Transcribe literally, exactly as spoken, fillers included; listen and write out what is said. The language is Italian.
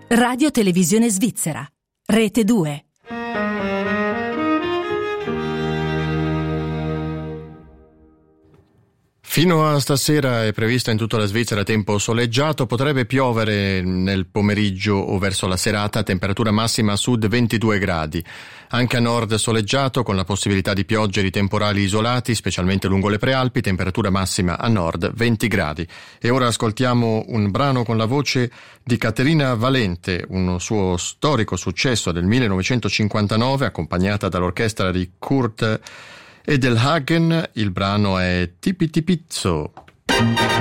Radio Televisione Svizzera, Rete due. Fino a stasera è prevista in tutta la Svizzera tempo soleggiato, potrebbe piovere nel pomeriggio o verso la serata, temperatura massima a sud ventidue gradi. Anche a nord soleggiato con la possibilità di piogge e di temporali isolati, specialmente lungo le prealpi, temperatura massima a nord venti gradi. E ora ascoltiamo un brano con la voce di Caterina Valente, un suo storico successo del millenovecentocinquantanove, accompagnata dall'orchestra di Kurt Edelhagen. Il brano è Tipi Tipizzo.